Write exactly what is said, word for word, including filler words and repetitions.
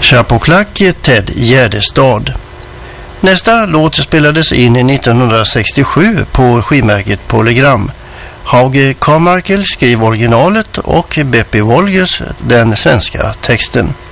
Chapeauclac, Ted Gärdestad. Nästa låt spelades in i nittonhundrasextiosju på skivmärket Polygram. Hauge Carmichael skrev originalet och Beppe Wolgers den svenska texten.